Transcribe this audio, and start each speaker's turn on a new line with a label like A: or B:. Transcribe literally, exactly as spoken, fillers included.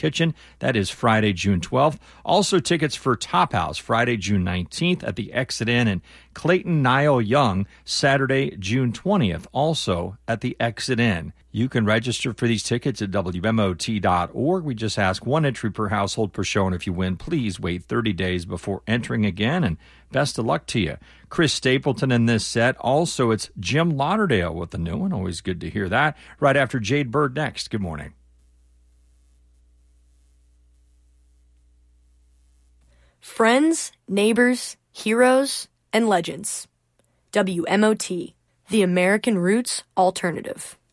A: Kitchen. That is Friday, June twelfth. Also tickets for Top House, Friday, June nineteenth at the Exit Inn. And Clayton Niall Young, Saturday, June twentieth, also at the Exit Inn. You can register for these tickets at W M O T dot org. We just ask one entry per household per show, and if you win, please wait thirty days before entering again, and best of luck to you. Chris Stapleton in this set. Also, it's Jim Lauderdale with the new one. Always good to hear that. Right after Jade Bird next. Good morning.
B: Friends, neighbors, heroes, and legends. W M O T, the American Roots Alternative.